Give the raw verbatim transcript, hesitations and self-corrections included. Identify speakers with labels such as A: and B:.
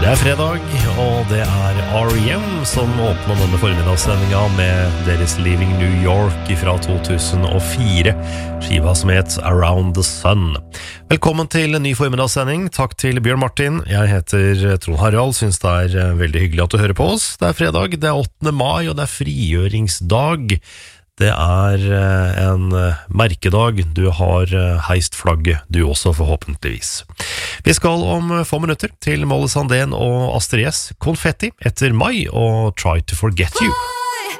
A: Det er fredag, og det er R E M som åpner denne formidagssendingen med deres Leaving New York fra to tusen og fire, skiva som het Around the Sun. Velkommen til en ny formidagssending. Takk til Bjørn Martin. Jeg heter Trond Harald, synes det er veldig hyggelig at du hører på oss. Det er fredag, det er åttende mai, og det er frigjøringsdag. Det er en merkedag. Du har heist flagget, du også forhåpentligvis. Vi skal om få minutter til Molly Sandén og Astrid S. Konfetti etter mai og Try to Forget You.